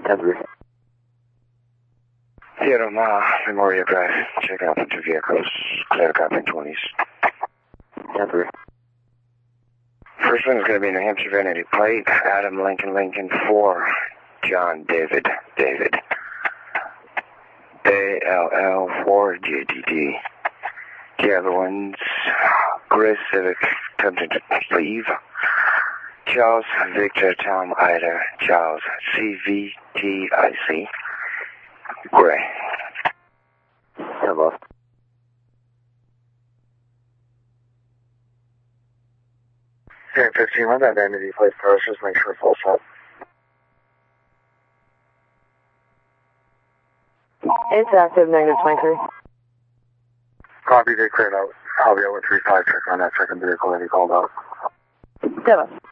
Denver. Theodore Ma, Memorial Drive. Check out the two vehicles. Clear copy 20s. Denver. First one's going to be New Hampshire Vanity Plate. Adam Lincoln Lincoln 4. John David David. ALL 4 JDD. The other one's Grace Civic attempting to leave. Charles Victor Tom Ida Charles CVTIC. Gray. Hello. 10:15 on that vanity plate first. Just make sure full set. It's active, -23. Copy, they cleared out. I'll be able to 35 check on that second vehicle that he called out. Demo.